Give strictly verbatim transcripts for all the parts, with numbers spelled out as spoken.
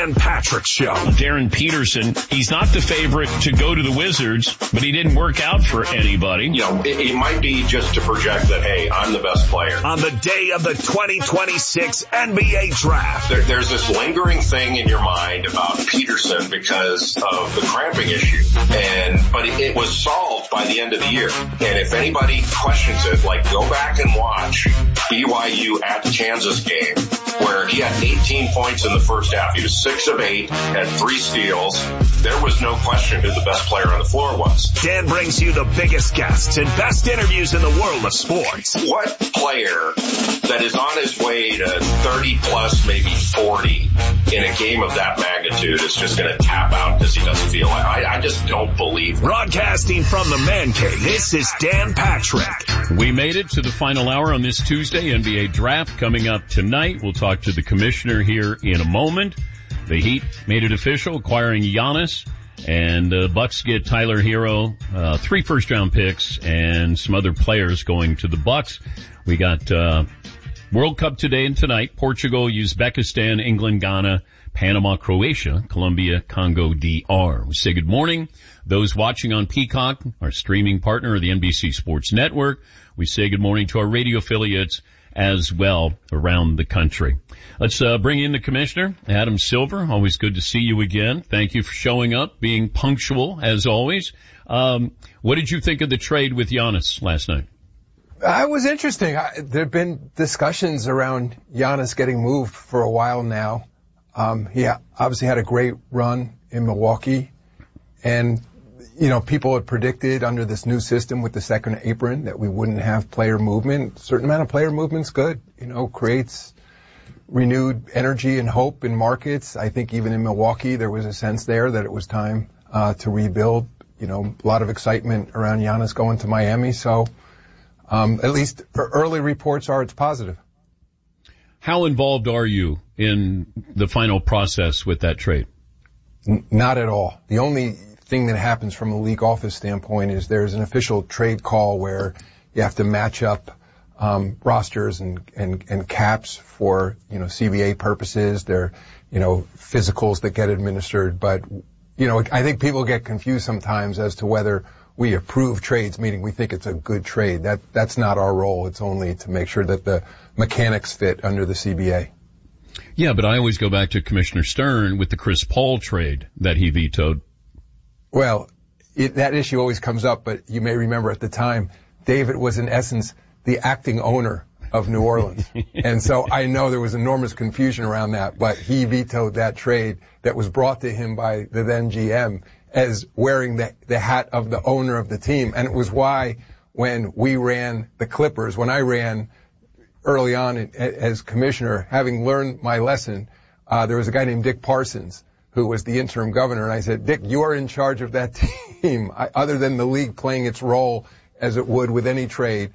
Dan Patrick Show. Darren Peterson, he's not the favorite to go to the Wizards, but he didn't work out for anybody. You know, it, it might be just to project that, hey, I'm the best player. On the day of the twenty twenty-six N B A Draft. There, there's this lingering thing in your mind about Peterson because of the cramping issue. And, but it, it was solved by the end of the year. And if anybody questions it, like go back and watch B Y U at the Kansas game where he had eighteen points in the first half. He was six of eight, had three steals. There was no question who the best player on the floor was. Dan brings you the biggest guests and best interviews in the world of sports. What player that is on his way to thirty plus, maybe forty in a game of that magnitude is just going to tap out because he doesn't feel like I, I just don't believe it. Broadcasting from the Man Cave, this is Dan Patrick. We made it to the final hour on this Tuesday. N B A Draft coming up tonight. We'll talk to the commissioner here in a moment. The Heat made it official, acquiring Giannis, and uh, Bucks get Tyler Hero, uh, three first-round picks, and some other players going to the Bucks. We got uh World Cup today and tonight. Portugal, Uzbekistan, England, Ghana, Panama, Croatia, Colombia, Congo, D R. We say good morning. Those watching on Peacock, our streaming partner of the N B C Sports Network. We say good morning to our radio affiliates as well around the country. Let's uh, bring in the commissioner, Adam Silver. Always good to see you again. Thank you for showing up, being punctual as always. Um, what did you think of the trade with Giannis last night? Uh, it was interesting. I, there have been discussions around Giannis getting moved for a while now. Um, he obviously had a great run in Milwaukee. And, you know, people had predicted under this new system with the second apron that we wouldn't have player movement. A certain amount of player movement's good, you know, creates renewed energy and hope in markets. I think even in Milwaukee there was a sense there that it was time uh, to rebuild. You know, a lot of excitement around Giannis going to Miami. So Um, at least early reports are it's positive. How involved are you in the final process with that trade? N- not at all. The only thing that happens from a league office standpoint is there's an official trade call where you have to match up um, rosters and, and, and caps for, you know, C B A purposes. There, you know, physicals that get administered. But, you know, I think people get confused sometimes as to whether we approve trades, meaning we think it's a good trade. That that's not our role. It's only to make sure that the mechanics fit under the C B A. Yeah, but I always go back to Commissioner Stern with the Chris Paul trade that he vetoed. Well, it, that issue always comes up, but you may remember at the time, David was in essence the acting owner of New Orleans. And so I know there was enormous confusion around that, but he vetoed that trade that was brought to him by the then G M as wearing the, the hat of the owner of the team. And it was why when we ran the Clippers, when I ran early on as commissioner, having learned my lesson, uh, there was a guy named Dick Parsons who was the interim governor. And I said, Dick, you are in charge of that team. I, other than the league playing its role as it would with any trade,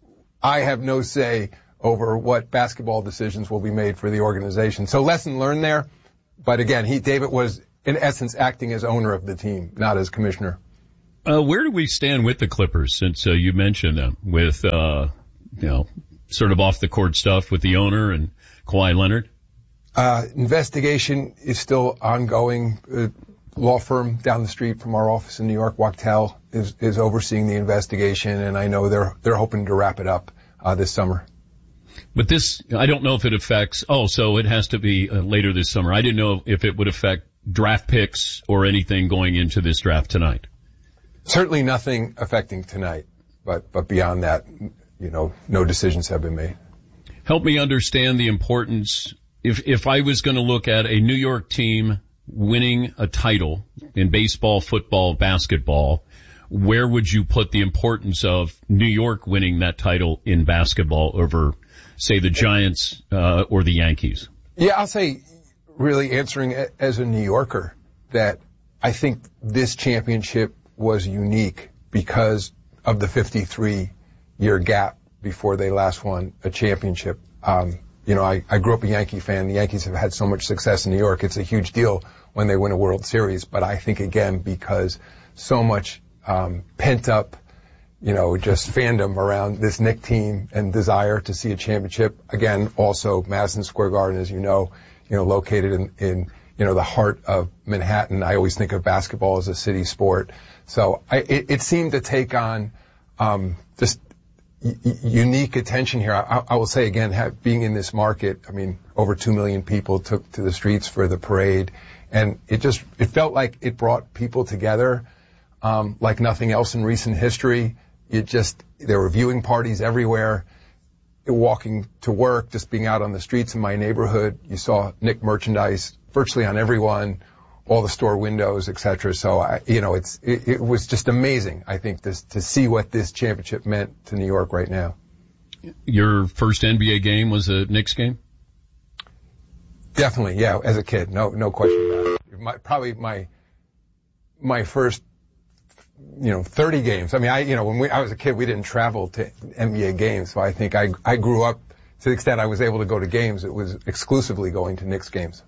I have no say over what basketball decisions will be made for the organization. So lesson learned there. But again, he, David was in essence acting as owner of the team, not as commissioner. Uh, where do we stand with the Clippers since uh, you mentioned them with, uh, you know, sort of off the court stuff with the owner and Kawhi Leonard? Uh, investigation is still ongoing. Uh, law firm down the street from our office in New York, Wachtell, is, is overseeing the investigation, and I know they're, they're hoping to wrap it up, uh, this summer. But this, I don't know if it affects, oh, so it has to be uh, later this summer. I didn't know if it would affect draft picks or anything going into this draft tonight. Certainly nothing affecting tonight, but, but beyond that, you know, no decisions have been made. Help me understand the importance. If, if I was going to look at a New York team winning a title in baseball, football, basketball, where would you put the importance of New York winning that title in basketball over, say, the Giants, uh, or the Yankees? Yeah, I'll say, really answering as a New Yorker, that I think this championship was unique because of the fifty-three year gap before they last won a championship. Um, you know, I, I grew up a Yankee fan. The Yankees have had so much success in New York. It's a huge deal when they win a World Series. But I think, again, because so much um, pent up, you know, just fandom around this Knick team and desire to see a championship. Again, also Madison Square Garden, as you know, you know, located in, in, you know, the heart of Manhattan. I always think of basketball as a city sport. So I, it, it seemed to take on um, just y- unique attention here. I, I will say again, have, being in this market, I mean, over two million people took to the streets for the parade, and it just it felt like it brought people together um, like nothing else in recent history. It just there were viewing parties everywhere. Walking to work, just being out on the streets in my neighborhood, you saw Knick merchandise virtually on everyone, all the store windows, et cetera. So, I, you know, it's it, it was just amazing, I think, this, to see what this championship meant to New York right now. Your first N B A game was a Knicks game? Definitely, yeah, as a kid, no no question about it. My, probably my my first, you know, thirty games. I mean, I, you know, when we, I was a kid, we didn't travel to N B A games. So I think I, I grew up to the extent I was able to go to games. It was exclusively going to Knicks games.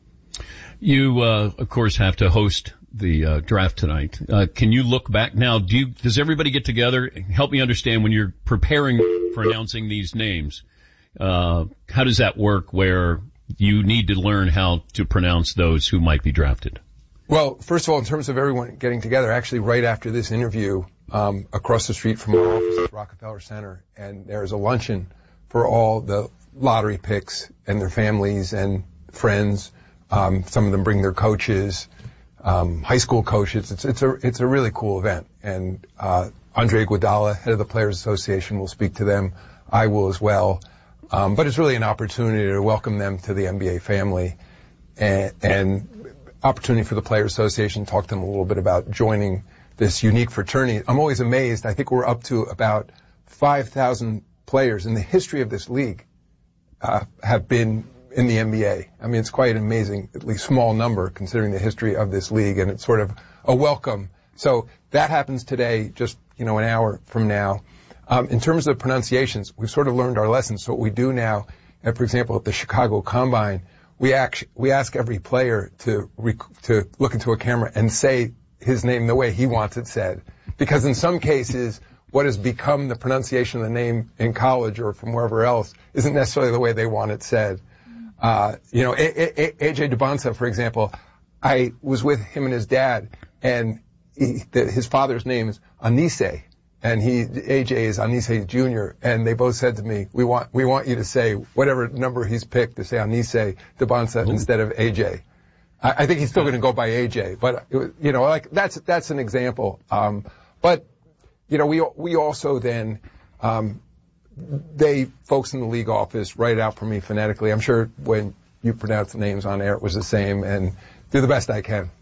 You, uh, of course, have to host the uh, draft tonight. Uh, can you look back now? Do you, does everybody get together? Help me understand when you're preparing for announcing these names. Uh, how does that work where you need to learn how to pronounce those who might be drafted? Well, first of all, in terms of everyone getting together, actually right after this interview, um, across the street from our office at Rockefeller Center, and there's a luncheon for all the lottery picks and their families and friends. Um, some of them bring their coaches, um, high school coaches. It's, it's a, it's a really cool event. And, uh, Andre Iguodala, head of the Players Association, will speak to them. I will as well. Um, but it's really an opportunity to welcome them to the N B A family and, and opportunity for the Players Association to talk to them a little bit about joining this unique fraternity. I'm always amazed. I think we're up to about five thousand players in the history of this league uh, have been in the N B A. I mean, it's quite an amazing, at least small number considering the history of this league, and it's sort of a welcome. So that happens today, just, you know, an hour from now. Um, in terms of pronunciations, we've sort of learned our lessons. So what we do now, uh, for example, at the Chicago Combine, We ask, we ask every player to rec- to look into a camera and say his name the way he wants it said. Because in some cases, what has become the pronunciation of the name in college or from wherever else isn't necessarily the way they want it said. Uh, you know, A J Dubonsa, for example, I was with him and his dad, and he, the, his father's name is Anise. And he, A J is Anise Junior, and they both said to me, we want, we want you to say whatever number he's picked to say Anise Dubonsa Ooh. Instead of A J. I, I think he's still going to go by A J, but, it, you know, like, that's, that's an example. Um, but, you know, we, we also then, um, they, folks in the league office write it out for me phonetically. I'm sure when you pronounce the names on air, it was the same, and do the best I can.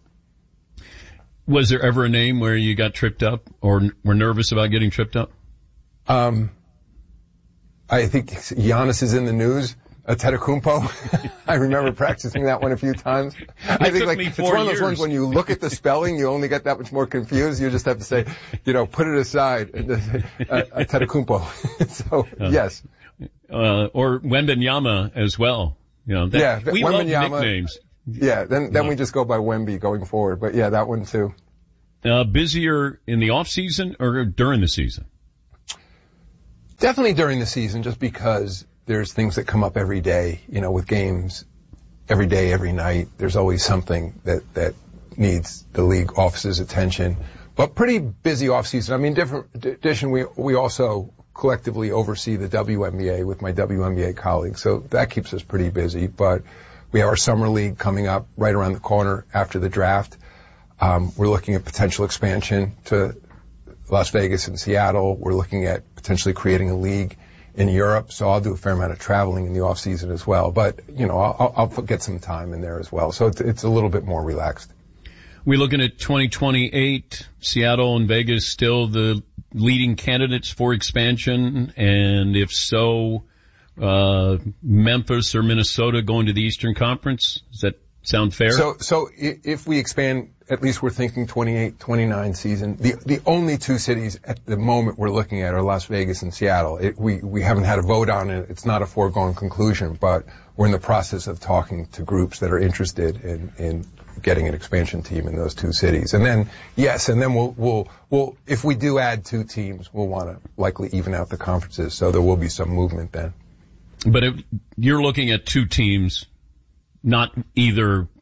Was there ever a name where you got tripped up or were nervous about getting tripped up? Um, I think Giannis is in the news. Antetokounmpo. I remember practicing that one a few times. I think like it's one of those years. ones when you look at the spelling, you only get that much more confused. You just have to say, you know, put it aside. Antetokounmpo. So uh, yes. Uh, or Wembanyama as well. You know, that, yeah, we Wembanyama, love nicknames. Yeah, then then no. we just go by Wemby going forward. But yeah, that one too. Uh, busier in the off season or during the season? Definitely during the season, just because there's things that come up every day, you know, with games every day, every night. There's always something that, that needs the league office's attention. But pretty busy off season. I mean, different addition, we, we also collectively oversee the W N B A with my W N B A colleagues. So that keeps us pretty busy. But we have our summer league coming up right around the corner after the draft. Um, we're looking at potential expansion to Las Vegas and Seattle. We're looking at potentially creating a league in Europe. So I'll do a fair amount of traveling in the off season as well. But, you know, I'll, I'll get some time in there as well. So it's, it's a little bit more relaxed. We're looking at twenty twenty-eight, Seattle and Vegas still the leading candidates for expansion. And if so, uh, Memphis or Minnesota going to the Eastern Conference. Does that sound fair? So, so if we expand, at least we're thinking twenty-eight, twenty-nine season. The, the only two cities at the moment we're looking at are Las Vegas and Seattle. It, we, we haven't had a vote on it. It's not a foregone conclusion, but we're in the process of talking to groups that are interested in, in getting an expansion team in those two cities. And then, yes, and then we'll, we'll, we'll, if we do add two teams, we'll want to likely even out the conferences. So there will be some movement then. But if you're looking at two teams, not either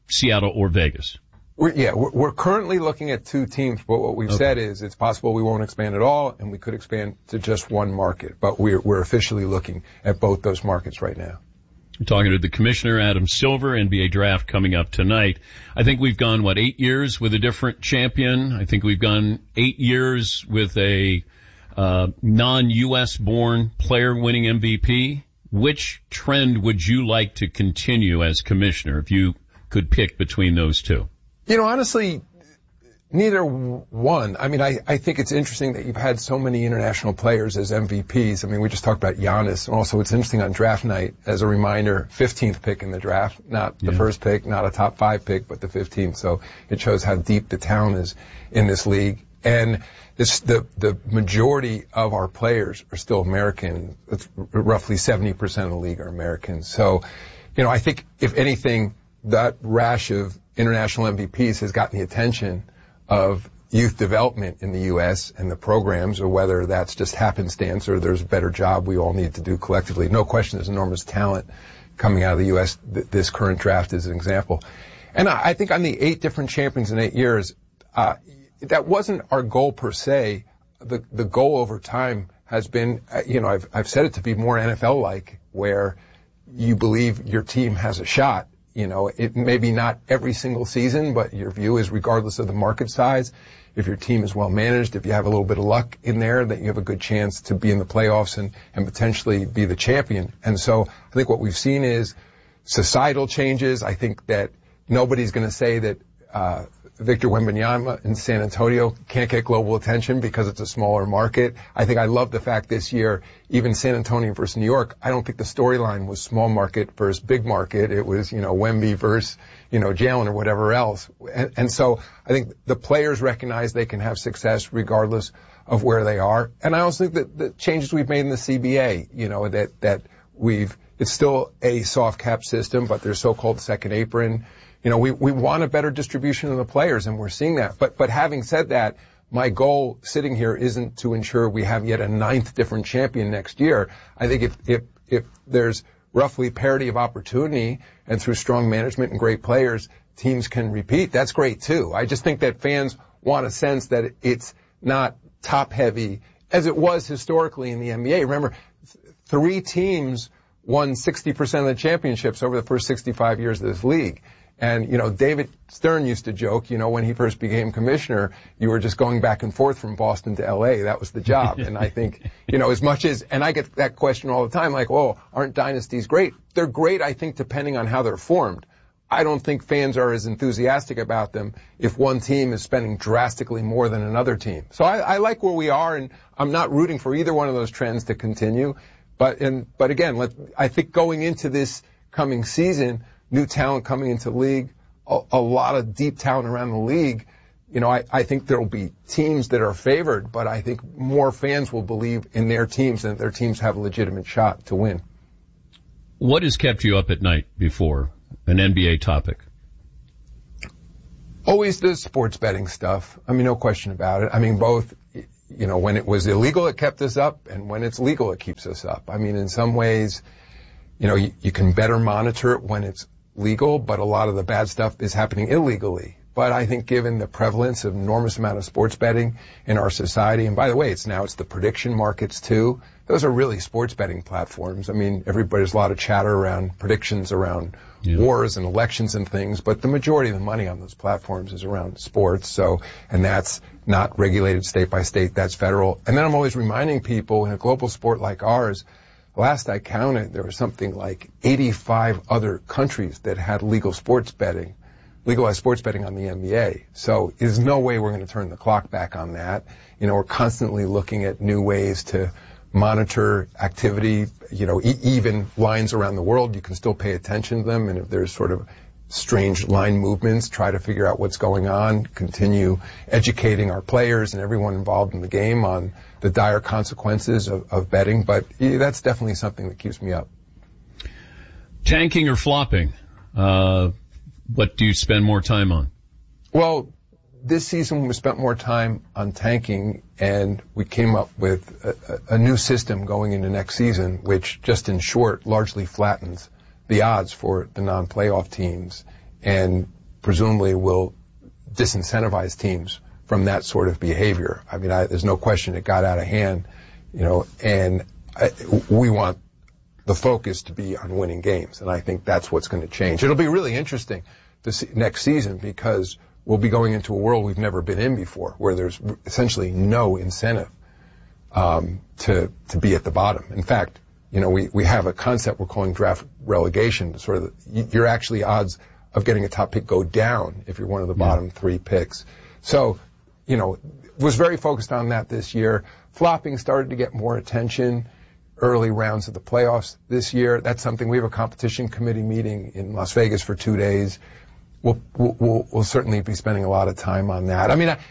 Seattle or Vegas. We're, yeah, we're, we're currently looking at two teams, but what we've okay. said is it's possible we won't expand at all, and we could expand to just one market. But we're, we're officially looking at both those markets right now. I'm talking to the commissioner, Adam Silver, N B A draft coming up tonight. I think we've gone, what, eight years with a different champion? I think we've gone eight years with a uh non-U S born player winning M V P. Which trend would you like to continue as commissioner if you could pick between those two? You know, honestly, neither one. I mean, I, I think it's interesting that you've had so many international players as M V Ps. I mean, we just talked about Giannis. And also, it's interesting on draft night, as a reminder, fifteenth pick in the draft, not the yeah. first pick, not a top five pick, but the fifteenth. So it shows how deep the talent is in this league. And this, the, the majority of our players are still American. It's roughly seventy percent of the league are Americans. So, you know, I think if anything, that rash of international M V Ps has gotten the attention of youth development in the U S and the programs, or whether that's just happenstance or there's a better job we all need to do collectively. No question there's enormous talent coming out of the U S. This current draft is an example. And I think on the eight different champions in eight years, uh, that wasn't our goal per se. The, the goal over time has been, you know, I've, I've said it to be more N F L-like, where you believe your team has a shot. You know, it may be not every single season, but your view is regardless of the market size, if your team is well managed, if you have a little bit of luck in there, that you have a good chance to be in the playoffs and, and potentially be the champion. And so I think what we've seen is societal changes. I think that nobody's going to say that uh Victor Wembanyama in San Antonio can't get global attention because it's a smaller market. I think I love the fact this year, even San Antonio versus New York, I don't think the storyline was small market versus big market. It was, you know, Wemby versus, you know, Jalen or whatever else. And, and so I think the players recognize they can have success regardless of where they are. And I also think that the changes we've made in the C B A, you know, that, that we've, it's still a soft cap system, but there's so-called second apron. You know, we, we want a better distribution of the players, and we're seeing that. But, but having said that, my goal sitting here isn't to ensure we have yet a ninth different champion next year. I think if, if, if there's roughly parity of opportunity and through strong management and great players, teams can repeat, that's great too. I just think that fans want a sense that it's not top heavy as it was historically in the N B A. Remember, three teams won sixty percent of the championships over the first sixty-five years of this league. And, you know, David Stern used to joke, you know, when he first became commissioner, you were just going back and forth from Boston to L A. That was the job. And I think, you know, as much as, and I get that question all the time, like, oh, aren't dynasties great? They're great, I think, depending on how they're formed. I don't think fans are as enthusiastic about them if one team is spending drastically more than another team. So I, I like where we are, and I'm not rooting for either one of those trends to continue. But, and, but again, let, I think going into this coming season, new talent coming into the league, a, a lot of deep talent around the league. You know, I, I think there will be teams that are favored, but I think more fans will believe in their teams and that their teams have a legitimate shot to win. What has kept you up at night before an N B A topic? Always the sports betting stuff. I mean, no question about it. I mean, both, you know, when it was illegal, it kept us up, and when it's legal, it keeps us up. I mean, in some ways, you know, you, you can better monitor it when it's legal, but a lot of the bad stuff is happening illegally. But I think given the prevalence of enormous amount of sports betting in our society, and by the way, it's now it's the prediction markets too. Those are really sports betting platforms. I mean, everybody's a lot of chatter around predictions around yeah. wars and elections and things, but the majority of the money on those platforms is around sports. So, and that's not regulated state by state, that's federal. And then I'm always reminding people in a global sport like ours, last I counted, there was something like eighty-five other countries that had legal sports betting, legalized sports betting on the N B A. So there's no way we're going to turn the clock back on that. You know, we're constantly looking at new ways to monitor activity. You know, e- even lines around the world, you can still pay attention to them. And if there's sort of strange line movements, try to figure out what's going on, continue educating our players and everyone involved in the game on the dire consequences of, of betting. But yeah, that's definitely something that keeps me up. Tanking or flopping? Uh, what do you spend more time on? Well, this season we spent more time on tanking, and we came up with a, a new system going into next season, which just in short largely flattens the odds for the non-playoff teams and presumably will disincentivize teams from that sort of behavior. I mean, I, there's no question it got out of hand, you know, and I, we want the focus to be on winning games, and I think that's what's going to change. It'll be really interesting this next season because we'll be going into a world we've never been in before, where there's essentially no incentive um, to to be at the bottom. In fact, you know, we we have a concept we're calling draft relegation. Sort of, the, you're actually odds of getting a top pick go down if you're one of the yeah. bottom three picks. So, you know, was very focused on that this year. Flopping started to get more attention early rounds of the playoffs this year. That's something we have a competition committee meeting in Las Vegas for two days. We'll, we'll, we'll certainly be spending a lot of time on that. I mean, I,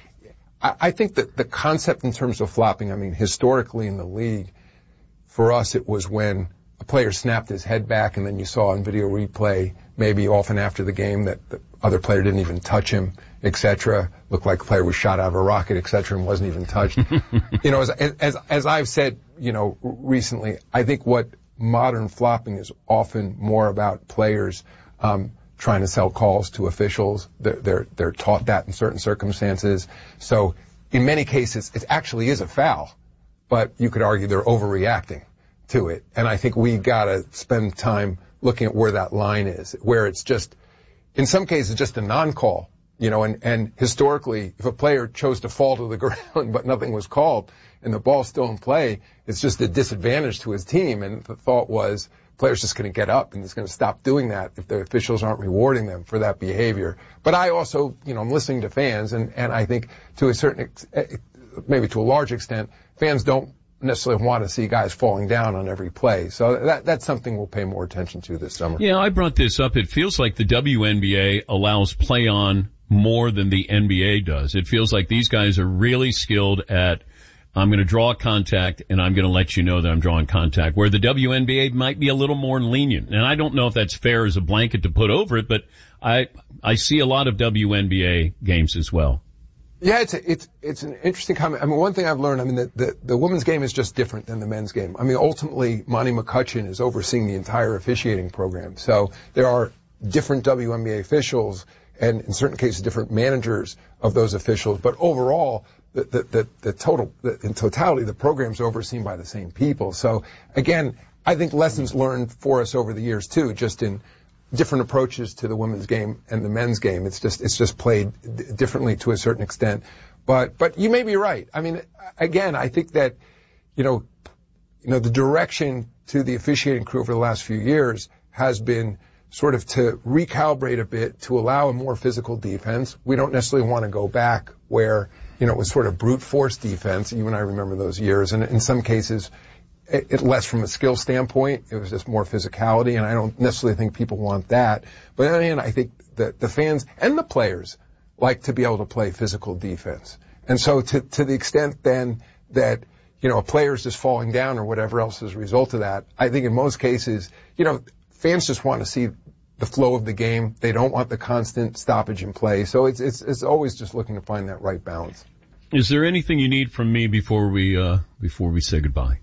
I think that the concept in terms of flopping, I mean, historically in the league, for us it was when a player snapped his head back and then you saw on video replay, maybe often after the game, that the other player didn't even touch him, et cetera. Looked like the player was shot out of a rocket, et cetera, and wasn't even touched. You know, as, as, as I've said, you know, recently, I think what modern flopping is often more about players, um, trying to sell calls to officials. They're, they're, they're taught that in certain circumstances. So in many cases, it actually is a foul, but you could argue they're overreacting to it. And I think we gotta spend time looking at where that line is, where it's just, in some cases, just a non-call, you know, and, and historically, if a player chose to fall to the ground, but nothing was called and the ball's still in play, it's just a disadvantage to his team. And the thought was, players just going to get up and just going to stop doing that if the officials aren't rewarding them for that behavior. But I also, you know, I'm listening to fans, and, and I think to a certain, ex- maybe to a large extent, fans don't necessarily want to see guys falling down on every play. So that that's something we'll pay more attention to this summer. Yeah, I brought this up. It feels like the W N B A allows play on more than the N B A does. It feels like these guys are really skilled at, I'm going to draw contact, and I'm going to let you know that I'm drawing contact, where the W N B A might be a little more lenient. And I don't know if that's fair as a blanket to put over it, but I I see a lot of W N B A games as well. Yeah, it's a, it's it's an interesting comment. I mean, one thing I've learned, I mean, the, the, the women's game is just different than the men's game. I mean, ultimately, Monty McCutcheon is overseeing the entire officiating program. So there are different W N B A officials and, in certain cases, different managers of those officials. But overall, the, the, the, the total, the, in totality, the program's overseen by the same people. So, again, I think lessons learned for us over the years, too, just in different approaches to the women's game and the men's game. It's just, it's just played d- differently to a certain extent. But, but you may be right. I mean, again, I think that, you know, you know, the direction to the officiating crew over the last few years has been sort of to recalibrate a bit to allow a more physical defense. We don't necessarily want to go back where, you know, it was sort of brute force defense. You and I remember those years. And in some cases, it, it less from a skill standpoint. It was just more physicality. And I don't necessarily think people want that. But then again, I think that the fans and the players like to be able to play physical defense. And so to, to the extent then that, you know, a player's just falling down or whatever else as a result of that, I think in most cases, you know, fans just want to see the flow of the game. They don't want the constant stoppage in play. So it's, it's, it's always just looking to find that right balance. Is there anything you need from me before we, uh, before we say goodbye?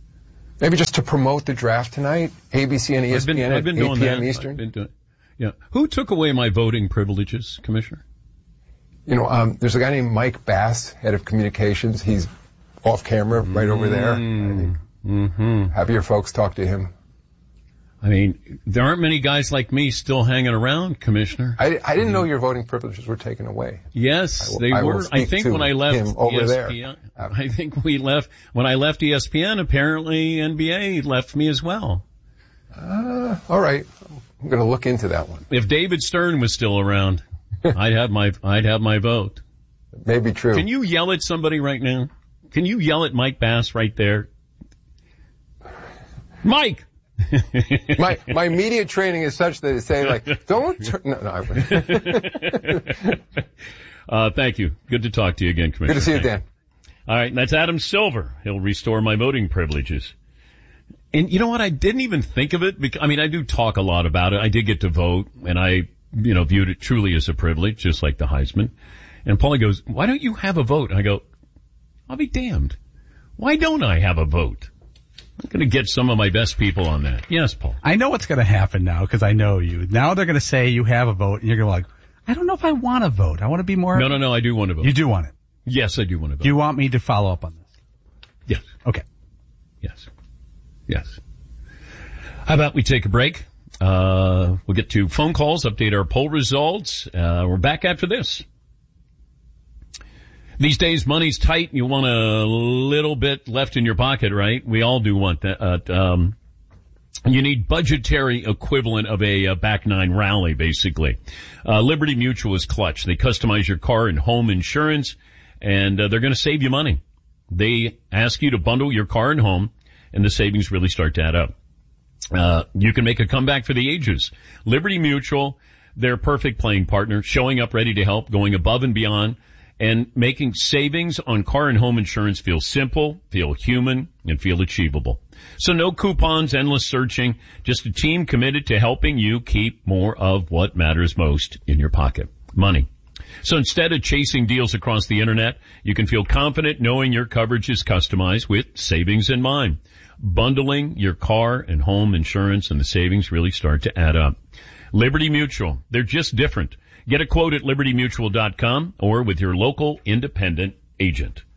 Maybe just to promote the draft tonight, A B C and E S P N I've been, I've been at eight p.m. that. Eastern. I've been doing, yeah. Who took away my voting privileges, Commissioner? You know, um, there's a guy named Mike Bass, head of communications. He's off camera right over there. Mm, mm-hmm. Have your folks talk to him. I mean, there aren't many guys like me still hanging around, Commissioner. I, I didn't know your voting privileges were taken away. Yes, I, they I were. I think when I left over E S P N, there. I think we left, when I left E S P N, apparently N B A left me as well. Uh, all right. I'm going to look into that one. If David Stern was still around, I'd have my, I'd have my vote. It may be true. Can you yell at somebody right now? Can you yell at Mike Bass right there? Mike! my my media training is such that it's saying like, don't turn, no, no. uh, thank you. Good to talk to you again, Commissioner. Good to see you, Dan. All right, that's Adam Silver. He'll restore my voting privileges. And you know what? I didn't even think of it because, I mean, I do talk a lot about it. I did get to vote, and I, you know, viewed it truly as a privilege, just like the Heisman. And Paulie goes, why don't you have a vote? And I go, I'll be damned. Why don't I have a vote? I'm going to get some of my best people on that. Yes, Paul. I know what's going to happen now because I know you. Now they're going to say you have a vote, and you're going to be like, I don't know if I want to vote. I want to be more... No, no, no, I do want to vote. You do want it? Yes, I do want to vote. Do you want me to follow up on this? Yes. Okay. Yes. Yes. How about we take a break? Uh, we'll get to phone calls, update our poll results. Uh, we're back after this. These days, money's tight. You want a little bit left in your pocket, right? We all do want that. Uh, um, you need budgetary equivalent of a, a back nine rally, basically. Uh, Liberty Mutual is clutch. They customize your car and home insurance, and uh, they're going to save you money. They ask you to bundle your car and home, and the savings really start to add up. Uh, you can make a comeback for the ages. Liberty Mutual, their perfect playing partner, showing up ready to help, going above and beyond, and making savings on car and home insurance feel simple, feel human, and feel achievable. So no coupons, endless searching, just a team committed to helping you keep more of what matters most in your pocket, money. So instead of chasing deals across the internet, you can feel confident knowing your coverage is customized with savings in mind. Bundling your car and home insurance, and the savings really start to add up. Liberty Mutual, they're just different. Get a quote at liberty mutual dot com or with your local independent agent.